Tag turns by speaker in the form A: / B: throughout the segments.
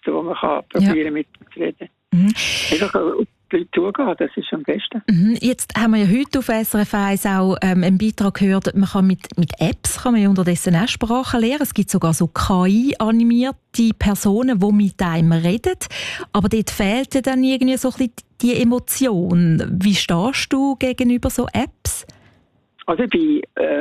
A: wo man kann probieren mitzureden. Einfach auf die Leute zugehen, das ist am besten.
B: Jetzt haben wir ja heute auf SRF 1 auch einen Beitrag gehört, man kann mit Apps kann man ja unterdessen auch Sprachen lernen. Es gibt sogar so KI-animierte Personen, die mit einem reden. Aber dort fehlt ja dann irgendwie so ein bisschen die Emotion. Wie stehst du gegenüber so Apps?
A: Also ich bin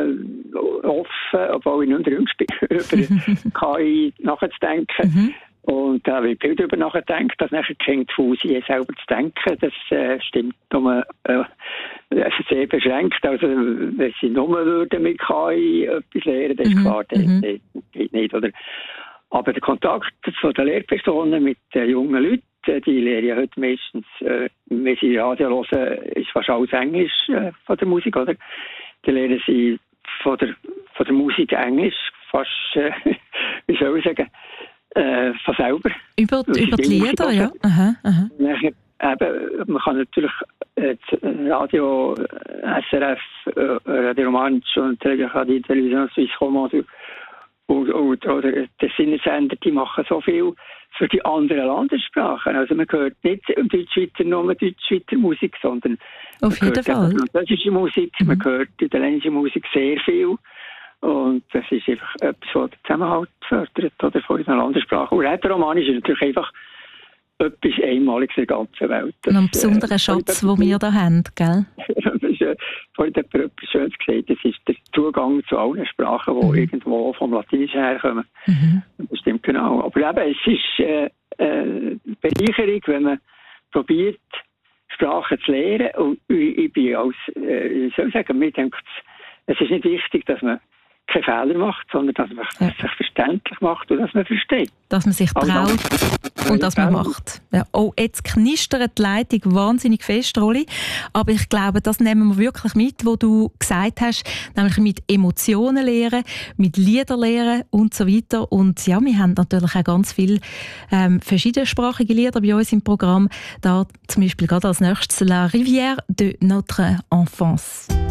A: offen, obwohl ich nicht jüngst bin, über KI nachzudenken. Und da habe ich viel darüber nachgedacht, dass nachher die Kinder Fusi selber zu denken. Das stimmt nur sehr beschränkt. Also wenn sie nur würden mit KI etwas lernen, das ist klar, das geht nicht. Oder? Aber der Kontakt von den Lehrpersonen mit den jungen Leuten, die lernen ja heute meistens, wenn sie Radio hören, ist fast alles Englisch von der Musik, oder? Die lernen sie von der Musik Englisch, fast, wie soll ich sagen, von selber.
B: Über die Lieder, ja.
A: Nachher, eben, man kann natürlich Radio, SRF, Radio Romansch und die Television Suisse Romande oder der Sinnesender, die machen so viel für die anderen Landessprachen. Also man hört nicht Deutschschweizer nur Deutschschweizer Musik, sondern
B: auf jeden Fall
A: französische Musik, man hört italienische Musik sehr viel. Und das ist einfach etwas, was den Zusammenhalt fördert, oder, von den Landessprachen. Und Rätoromanisch ist natürlich einfach etwas Einmaliges in der ganzen Welt.
B: Das ein besonderer Schatz, den wir da haben, gell?
A: Vorhin hat jemand etwas Schönes gesagt, das ist der Zugang zu allen Sprachen, die irgendwo vom Latinischen herkommen. Das stimmt genau. Aber eben, es ist Bereicherung, wenn man probiert, Sprachen zu lernen. Und ich bin wie soll ich sagen, mir denkt, es ist nicht wichtig, dass man keine Fehler macht, sondern dass man sich verständlich macht und dass man versteht.
B: Dass man sich traut und dass man macht. Ja. Oh, jetzt knistert die Leitung wahnsinnig fest, Rolli. Aber ich glaube, das nehmen wir wirklich mit, was du gesagt hast, nämlich mit Emotionen lernen, mit Lieder lernen und so weiter. Und ja, wir haben natürlich auch ganz viele verschiedensprachige Lieder bei uns im Programm. Da zum Beispiel gerade als nächstes La Rivière de notre enfance.